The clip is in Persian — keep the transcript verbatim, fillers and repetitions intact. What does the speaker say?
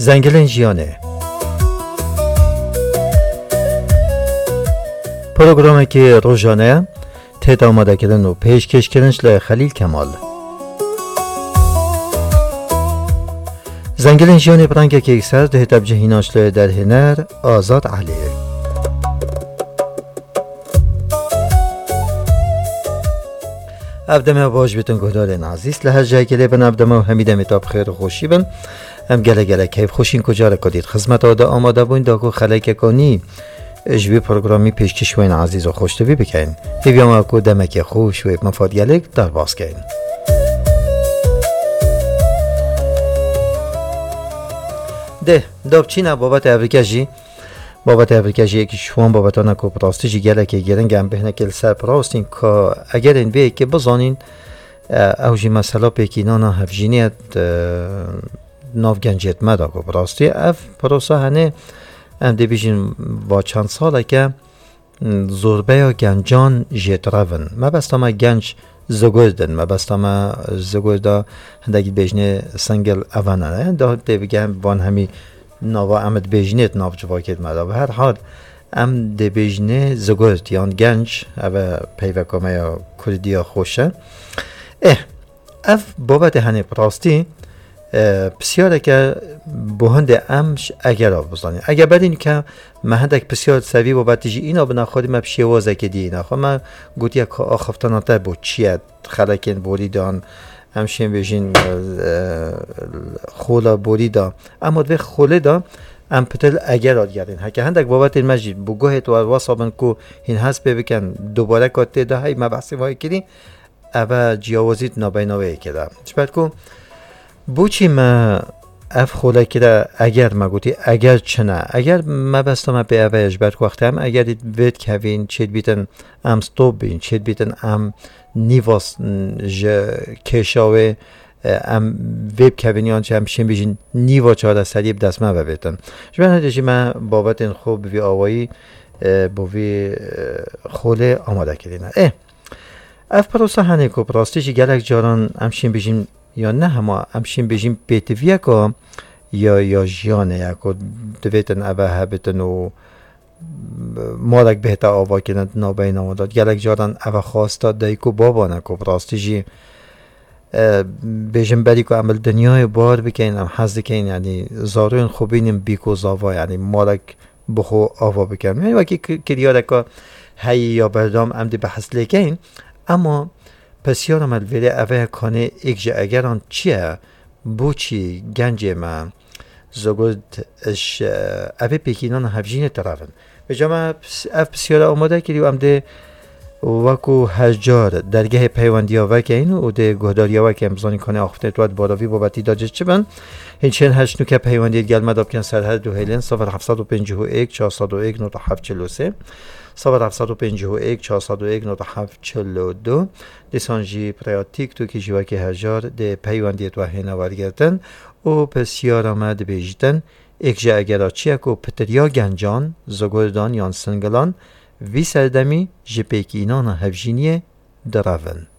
زنگلین جیانه پروگرامی که روزانه تهت آماده کردن و پیشکش کردنش ل خلیل کمال. زنگلین جیانه برانگه که یک سر ده تبجهیناش ل در هنر آزاد علیه. ابدمه باش بیتون گهدار عزیز لحظه جایی که لیبن ابدمه و همیده میتاب خیر و خوشی بن هم گله گله کیف خوشین کجا را کدید خدمت آده آماده بوین داکو خلیک کنی اجوی پروگرامی پیشکش وین عزیز و خوشتوی بکن هیویام اکو دمک خوش و مفاد گلک در باز کن. ده دابچین بابت افریکاجی بابت افریکاجی یکی شوان بابت آن کو پراستیجی گله که گرن گم بهنه کل سر پراستین که اگر این به که بزانین اوجی مسئله پیکینانا هفجینیت ناف گنجیت مدا کو پراستی اف پروسا هنه ام دی بیشین با چند ساله که زوربه یا گنجان جیت روون ما بستم گنج زگوردن ما بستم زگوردا هندگی بیشنه سنگل اوانه دا دی بگم بان همی نوا امد بیشنیت ناف جواکت مدا و هر حال ام دی بیشنه زگورد یان گنج او پیوکامه یا کردیا خوشه اه اف بابت هنه پراستی بسیاره که بهند امش اگر آب بزنی اگر بدین که مهندک بسیار سوی و باتیجی اینا بنا خودی ما بشی وازه که دی اینا خود ما گوتیا که آخفتاناته بود چیه خلکین بوریدان همشین بیشین خولا بوریدا اما دوی خوله دا ام پتل اگر آد گردین هکه هندک بابت این مجید بگوه تو واسابن کو این هست ببکن دوباره کاته دا های مبحثی وای کردی اوه جیاوازیت نابیناوه کده چپت کو بوچی ما اف خوله که اگر ما گوتی اگر چنه اگر ما بستم به اوه اجبت وقتی هم اگر دید وید کوین چید بیتن ام ستوب بین چید بیتن ام نیواس کشاوه ام ویب کوینیان چه همشین بیشین نیوا چهارده سریب دست ما ببیتن شما ندیجی ما بابت این خوب بی آوایی بوی خوله آماده کردینه اه اف پروسا هنه که پراستیشی گلک جاران همشین بیشین یا نه همه همشین بیشین پیتویه که یا یا جیانه یا که دویتن اوه هبتن و مالک بهتا آوا کنند نابین آمداد گلک جاران اوه خواستا دایکو بابانه که پراستیشی بیشن بری که عمل دنیای بار بکن هم حض کن یعنی زاروین خوبینیم بیکو زاوا یعنی مالک بخو آوا بکن یعنی وکی کریاره که هی یا بردام امدی بحث لیکن اما پس یارم الویله اوه کانه ایک جا اگران چیه بوچی گنجه ما زگود اش اوه پیکینان هفجین طرفن به جامعه اف پسیاره آماده کردی و امده وکو هجار درگه پیوندی ها وکه این و ده گهداری ها وکه امزانی کنه آخفته تواد باراوی بابتی داجه چه بند این چند هشت نوکه پیوندی گل مداب کن سرهد دو هیلن صفر هفتصد و پنجاه و یک چهارصد و یک نود و هفت چهل و سه صفر هفتصد و پنجاه و یک چهارصد و یک نود و هفت چهل و دو دیسانجی پریاتیک تو که جواکی هجار ده پیوندی تو هنه ورگردن و پسیار آمد بیجتن ایک جا اگر آچیه که پتریا گنجان زگوردان یان سنگلان وی سردمی جپیک اینان هفجینیه دراون